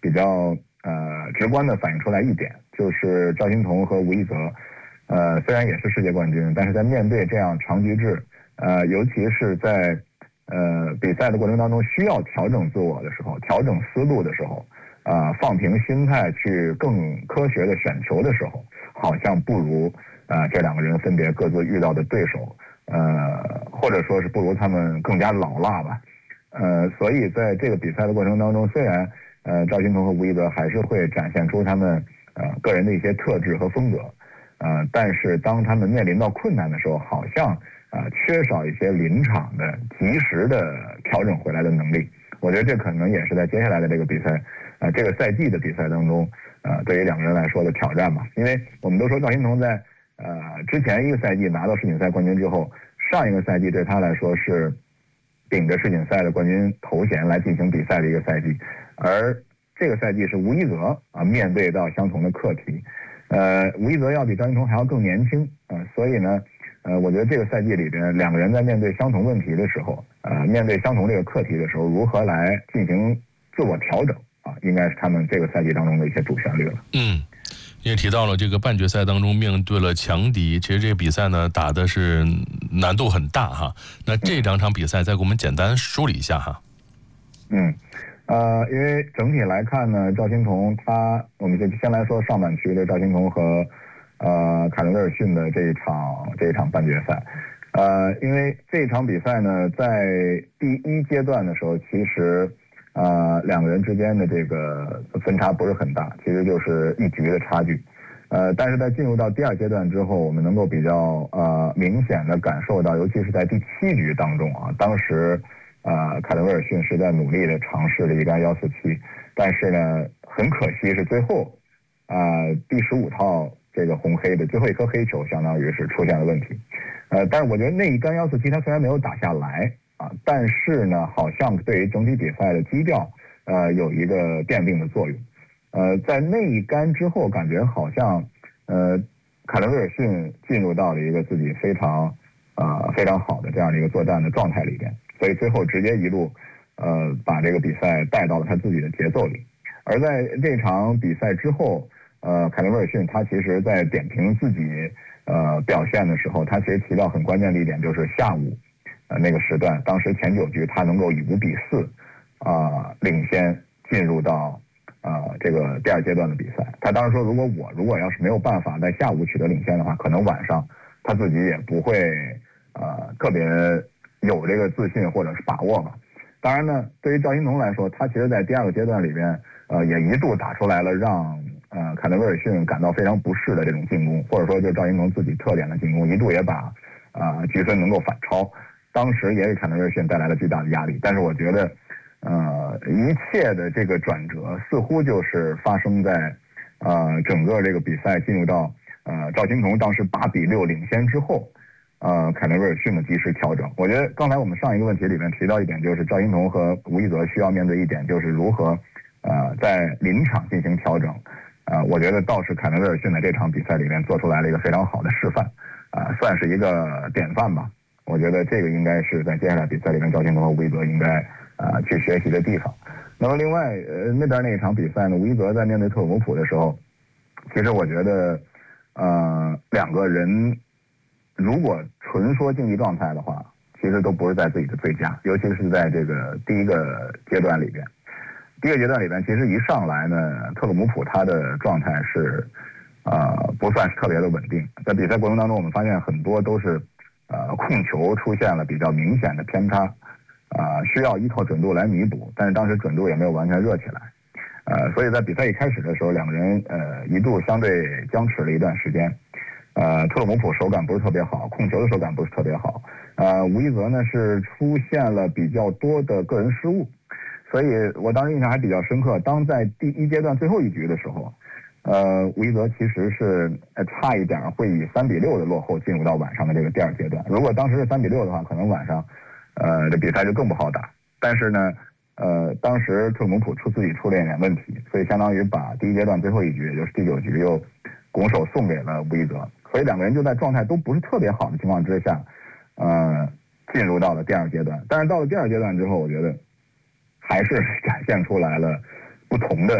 比较直观的反映出来一点，就是赵心童和吴一泽，虽然也是世界冠军，但是在面对这样长局制，尤其是在比赛的过程当中需要调整自我的时候，调整思路的时候，放平心态去更科学的选球的时候，好像不如这两个人分别各自遇到的对手，或者说是不如他们更加老辣吧。所以在这个比赛的过程当中，虽然赵心童和吴一泽还是会展现出他们个人的一些特质和风格，但是当他们面临到困难的时候，好像缺少一些临场的及时的调整回来的能力。我觉得这可能也是在接下来的这个比赛这个赛季的比赛当中对于两个人来说的挑战吧。因为我们都说赵心童在之前一个赛季拿到世锦赛冠军之后，上一个赛季对他来说是顶着世锦赛的冠军头衔来进行比赛的一个赛季，而这个赛季是吴一泽面对到相同的课题，吴一泽要比赵心童还要更年轻，所以呢，我觉得这个赛季里边两个人在面对相同问题的时候，面对相同这个课题的时候，如何来进行自我调整应该是他们这个赛季当中的一些主旋律了。 也提到了这个半决赛当中面对了强敌，其实这个比赛呢打的是难度很大哈。那这两场比赛再给我们简单梳理一下哈。 因为整体来看呢，赵心童我们就先来说上半区的赵心童和凯伦威尔逊的这一场半决赛。因为这一场比赛呢，在第一阶段的时候，其实两个人之间的这个分差不是很大，其实就是一局的差距。但是在进入到第二阶段之后，我们能够比较明显的感受到，尤其是在第7局当中当时凯伦威尔逊是在努力的尝试了一杆147，但是呢，很可惜是最后第15套这个红黑的最后一颗黑球，相当于是出现了问题。但是我觉得那一杆147他虽然没有打下来但是呢，好像对于整体比赛的基调有一个奠定的作用。在那一杆之后，感觉好像凯伦威尔逊进入到了一个自己非常好的这样的一个作战的状态里边，所以最后直接一路把这个比赛带到了他自己的节奏里。而在这场比赛之后，凯伦威尔逊他其实在点评自己表现的时候，他其实提到很关键的一点，就是下午那个时段，当时前9局他能够以5-4领先进入到这个第二阶段的比赛。他当时说，如果要是没有办法在下午取得领先的话，可能晚上他自己也不会特别有这个自信或者是把握吧。当然呢，对于赵心童来说，他其实在第二个阶段里边也一度打出来了让凯伦威尔逊感到非常不适的这种进攻，或者说就是赵心童自己特点的进攻，一度也把局分能够反超，当时也给凯伦威尔逊带来了巨大的压力。但是我觉得一切的这个转折似乎就是发生在整个这个比赛进入到赵心童当时8-6领先之后，凯伦威尔逊的及时调整。我觉得刚才我们上一个问题里面提到一点，就是赵心童和吴一泽需要面对一点，就是如何在临场进行调整。我觉得倒是凯伦威尔逊在这场比赛里面做出来了一个非常好的示范，算是一个典范吧。我觉得这个应该是在接下来比赛里面赵心童和吴一泽应该去学习的地方。那么另外那边那一场比赛呢，吴一泽在面对特鲁姆普的时候，其实我觉得两个人如果纯说竞技状态的话，其实都不是在自己的最佳，尤其是在这个第一个阶段里边。第一个阶段里边，其实一上来呢，特鲁姆普他的状态是不算是特别的稳定。在比赛过程当中，我们发现很多都是控球出现了比较明显的偏差，需要依靠准度来弥补，但是当时准度也没有完全热起来，所以在比赛一开始的时候，两个人一度相对僵持了一段时间。特鲁姆普手感不是特别好，控球的手感不是特别好，吴一泽呢是出现了比较多的个人失误，所以我当时印象还比较深刻。当在第一阶段最后一局的时候，吴一泽其实是差一点会以3-6的落后进入到晚上的这个第二阶段。如果当时是3-6的话，可能晚上这比赛就更不好打。但是呢当时特鲁姆普自己出了一点问题，所以相当于把第一阶段最后一局，也就是第9局又拱手送给了吴一泽。所以两个人就在状态都不是特别好的情况之下进入到了第二阶段。但是到了第二阶段之后，我觉得还是展现出来了不同的